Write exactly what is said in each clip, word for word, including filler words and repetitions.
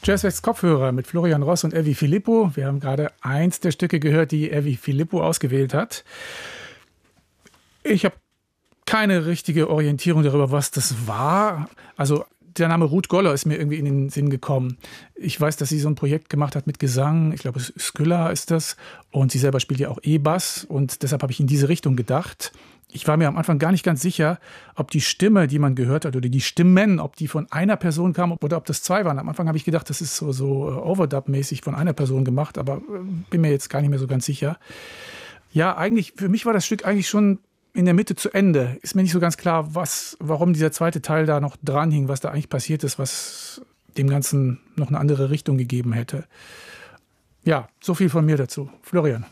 Jazzwest Kopfhörer mit Florian Ross und Evi Filippo. Wir haben gerade eins der Stücke gehört, die Evi Filippo ausgewählt hat. Ich habe keine richtige Orientierung darüber, was das war. Also der Name Ruth Goller ist mir irgendwie in den Sinn gekommen. Ich weiß, dass sie so ein Projekt gemacht hat mit Gesang. Ich glaube, Skylla ist das. Und sie selber spielt ja auch E-Bass. Und deshalb habe ich in diese Richtung gedacht. Ich war mir am Anfang gar nicht ganz sicher, ob die Stimme, die man gehört hat, oder die Stimmen, ob die von einer Person kamen oder ob das zwei waren. Am Anfang habe ich gedacht, das ist so, so Overdub-mäßig von einer Person gemacht, aber bin mir jetzt gar nicht mehr so ganz sicher. Ja, eigentlich, für mich war das Stück eigentlich schon in der Mitte zu Ende. Ist mir nicht so ganz klar, was, warum dieser zweite Teil da noch dran hing, was da eigentlich passiert ist, was dem Ganzen noch eine andere Richtung gegeben hätte. Ja, so viel von mir dazu. Florian.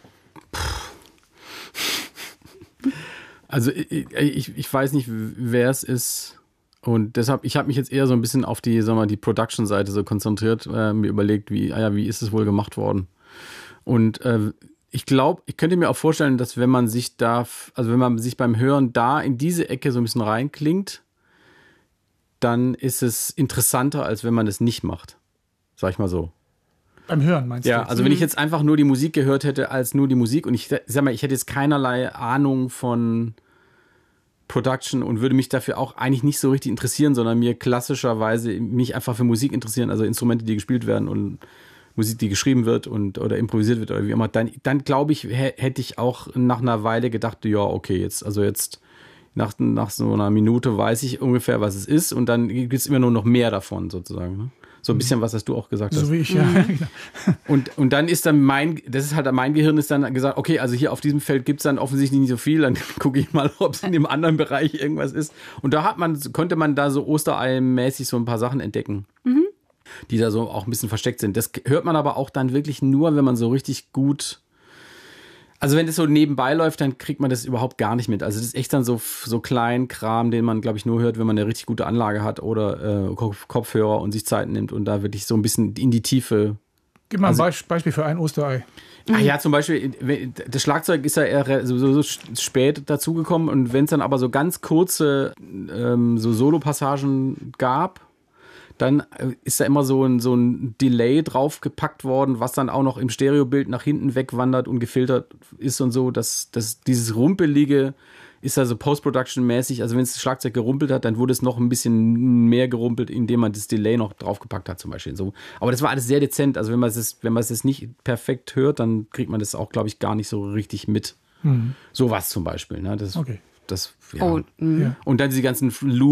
Also ich, ich, ich weiß nicht, wer es ist, und deshalb, ich habe mich jetzt eher so ein bisschen auf die, sag mal, die Production-Seite so konzentriert, äh, mir überlegt, wie, ah ja, wie ist es wohl gemacht worden? Und äh, ich glaube, ich könnte mir auch vorstellen, dass wenn man sich da, also wenn man sich beim Hören da in diese Ecke so ein bisschen reinklingt, dann ist es interessanter, als wenn man es nicht macht. Sag ich mal so. Beim Hören meinst du? Ja, also wenn ich jetzt einfach nur die Musik gehört hätte als nur die Musik und ich sag mal, ich hätte jetzt keinerlei Ahnung von Production und würde mich dafür auch eigentlich nicht so richtig interessieren, sondern mir klassischerweise mich einfach für Musik interessieren, also Instrumente, die gespielt werden und Musik, die geschrieben wird und oder improvisiert wird oder wie immer, dann, dann glaube ich, hätte ich auch nach einer Weile gedacht, ja, okay, jetzt, also jetzt nach, nach so einer Minute weiß ich ungefähr, was es ist, und dann gibt es immer nur noch mehr davon sozusagen, ne? So ein bisschen, was hast du auch gesagt hast. So wie ich, ja. Mhm. Und, und dann ist dann mein, das ist halt, mein Gehirn ist dann gesagt, okay, also hier auf diesem Feld gibt es dann offensichtlich nicht so viel, dann gucke ich mal, ob es in dem anderen Bereich irgendwas ist. Und da hat man, konnte man da so Osterei-mäßig so ein paar Sachen entdecken, mhm. die da so auch ein bisschen versteckt sind. Das hört man aber auch dann wirklich nur, wenn man so richtig gut, also wenn das so nebenbei läuft, dann kriegt man das überhaupt gar nicht mit. Also das ist echt dann so, so klein Kram, den man, glaube ich, nur hört, wenn man eine richtig gute Anlage hat oder äh, Kopfhörer und sich Zeit nimmt und da wirklich so ein bisschen in die Tiefe. Gib mal also, ein Beispiel für ein Osterei. Ach ja, zum Beispiel, das Schlagzeug ist ja eher so, so spät dazugekommen, und wenn es dann aber so ganz kurze ähm, so Solo-Passagen gab, dann ist da immer so ein, so ein Delay draufgepackt worden, was dann auch noch im Stereobild nach hinten wegwandert und gefiltert ist und so. Das, das, dieses Rumpelige ist also Post-Production-mäßig. Also wenn es das Schlagzeug gerumpelt hat, dann wurde es noch ein bisschen mehr gerumpelt, indem man das Delay noch draufgepackt hat zum Beispiel. So. Aber das war alles sehr dezent. Also wenn man es wenn man es nicht perfekt hört, dann kriegt man das auch, glaube ich, gar nicht so richtig mit. Mhm. Sowas zum Beispiel. Ne? Das, okay. Das, ja. Oh, ja. Und dann diese ganzen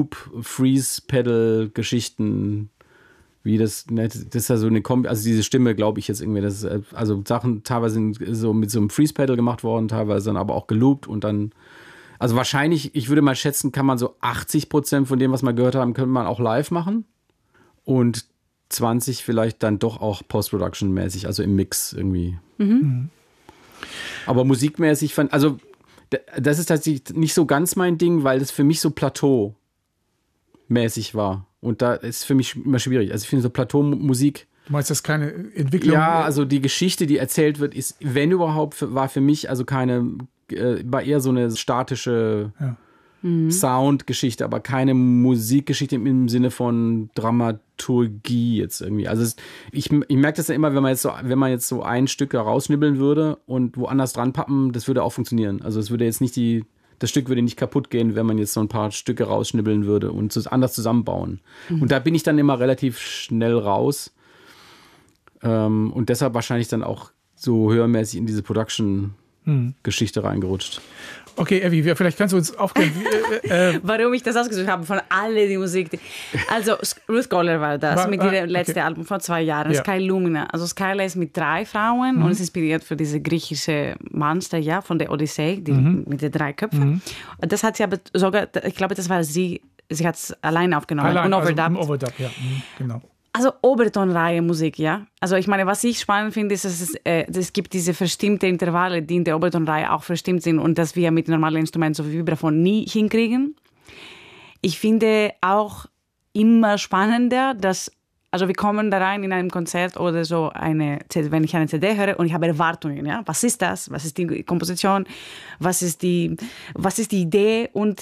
Loop-Freeze-Pedal-Geschichten, wie das, das ist ja so eine Kombi, also diese Stimme, glaube ich jetzt irgendwie, das ist, also Sachen teilweise sind so mit so einem Freeze-Pedal gemacht worden, teilweise dann aber auch geloopt und dann, also wahrscheinlich, ich würde mal schätzen, kann man so achtzig Prozent von dem, was wir gehört haben, könnte man auch live machen und zwanzig vielleicht dann doch auch Post-Production-mäßig, also im Mix irgendwie. Mhm. Aber musikmäßig fand, also das ist tatsächlich nicht so ganz mein Ding, weil das für mich so Plateau-mäßig war. Und da ist für mich immer schwierig. Also ich finde so Plateau-Musik. Du meinst, das ist keine Entwicklung? Ja, also die Geschichte, die erzählt wird, ist, wenn überhaupt, war für mich also keine, äh, war eher so eine statische ja. Soundgeschichte, aber keine Musikgeschichte im Sinne von Dramaturgie jetzt irgendwie. Also es, ich, ich merke das ja immer, wenn man jetzt so, wenn man jetzt so ein Stück rausschnibbeln würde und woanders dran pappen, das würde auch funktionieren. Also es würde jetzt nicht die, das Stück würde nicht kaputt gehen, wenn man jetzt so ein paar Stücke rausschnibbeln würde und so anders zusammenbauen. Mhm. Und da bin ich dann immer relativ schnell raus. Ähm, und deshalb wahrscheinlich dann auch so hörmäßig in diese Production-Geschichte mhm. reingerutscht. Okay, Evi, vielleicht kannst du uns aufklären. Äh, äh, Warum ich das ausgesucht habe, von alle die Musik. Die, also, Ruth Goller war das, war, mit ihrem okay. letzten Album vor zwei Jahren, ja. Sky Lumina. Also, Skyla ist mit drei Frauen mhm. und ist inspiriert für diese griechische Monster, ja, von der Odyssee, die, mhm. mit den drei Köpfen. Mhm. Das hat sie aber sogar, ich glaube, das war sie, sie hat es allein aufgenommen. Allein, und overdubbt. Also overdubbt, ja, mhm, genau. Also Obertonreihe Musik, ja. Also ich meine, was ich spannend finde, ist, dass es, äh, es gibt diese verstimmte Intervalle, die in der Obertonreihe auch verstimmt sind und dass wir mit normalen Instrumenten so wie Vibraphon nie hinkriegen. Ich finde auch immer spannender, dass, also wir kommen da rein in einem Konzert oder so, eine, wenn ich eine C D höre und ich habe Erwartungen, ja. Was ist das? Was ist die Komposition? Was ist die, was ist die Idee? Und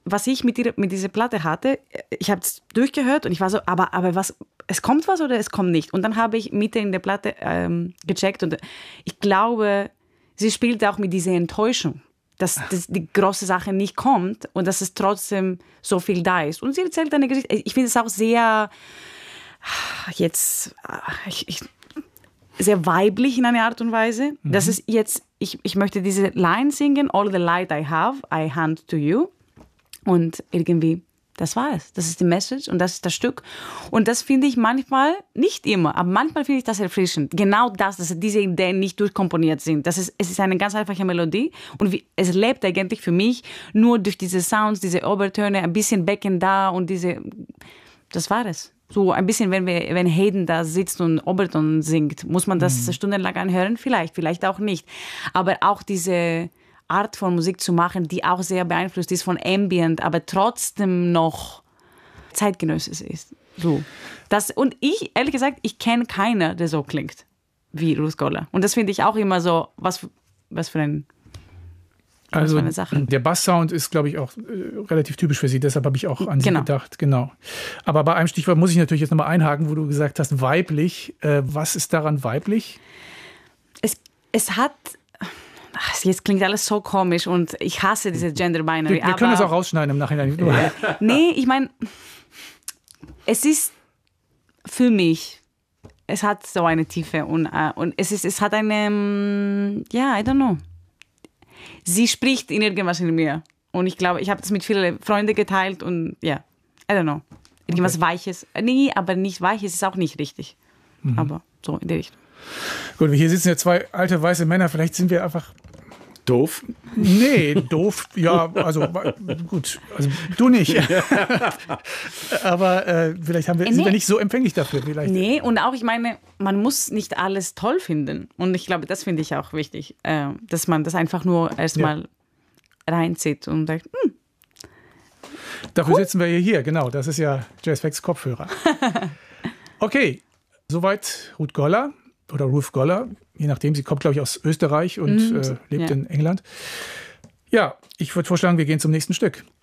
was ich mit, ihr, mit dieser Platte hatte, ich habe es durchgehört und ich war so, aber, aber was, es kommt was oder es kommt nicht? Und dann habe ich Mitte in der Platte ähm, gecheckt und ich glaube, sie spielt auch mit dieser Enttäuschung, dass, dass die große Sache nicht kommt und dass es trotzdem so viel da ist. Und sie erzählt eine Geschichte. Ich finde es auch sehr, jetzt, ich, ich, sehr weiblich in einer Art und Weise. Mhm. Das ist jetzt, ich, ich möchte diese Line singen, all the light I have, I hand to you. Und irgendwie, das war es. Das ist die Message und das ist das Stück. Und das finde ich manchmal, nicht immer, aber manchmal finde ich das erfrischend. Genau das, dass diese Ideen nicht durchkomponiert sind. Das ist, es ist eine ganz einfache Melodie und wie, es lebt eigentlich für mich nur durch diese Sounds, diese Obertöne, ein bisschen Becken da und diese, das war es. So ein bisschen, wenn, wir, wenn Hayden da sitzt und Oberton singt, muss man das mhm. stundenlang anhören? Vielleicht, vielleicht auch nicht. Aber auch diese Art von Musik zu machen, die auch sehr beeinflusst ist von Ambient, aber trotzdem noch zeitgenössisch ist. So. Das, und ich, ehrlich gesagt, ich kenne keiner, der so klingt wie Ruth Goller. Und das finde ich auch immer so, was, was für ein Also eine Sache. Der Basssound ist, glaube ich, auch äh, relativ typisch für sie. Deshalb habe ich auch an sie genau. gedacht. Genau. Aber bei einem Stichwort muss ich natürlich jetzt nochmal einhaken, wo du gesagt hast, weiblich. Äh, was ist daran weiblich? Es, es hat... Ach, jetzt klingt alles so komisch und ich hasse diese Gender Binary. Wir, wir können das auch rausschneiden im Nachhinein. Nee, ich meine, es ist für mich, es hat so eine Tiefe und, uh, und es, ist, es hat eine, ja, I don't know. Sie spricht in irgendwas in mir und ich glaube, ich habe das mit vielen Freunden geteilt und ja, I don't know. Irgendwas okay. Weiches. Nee, aber nicht Weiches ist auch nicht richtig. Mhm. Aber so in der Richtung. Gut, hier sitzen ja zwei alte weiße Männer, vielleicht sind wir einfach doof? Nee, doof, ja, also gut, also du nicht. Aber äh, vielleicht haben wir, nee. sind wir nicht so empfänglich dafür. Vielleicht. Nee, und auch, ich meine, man muss nicht alles toll finden. Und ich glaube, das finde ich auch wichtig, äh, dass man das einfach nur erstmal ja. reinzieht und sagt, hm. Dafür cool. sitzen wir hier, genau, das ist ja Jazzfacts Kopfhörer. Okay, soweit Ruth Goller. Oder Ruth Goller, je nachdem. Sie kommt, glaube ich, aus Österreich und mm, äh, lebt ja. in England. Ja, ich würde vorschlagen, wir gehen zum nächsten Stück.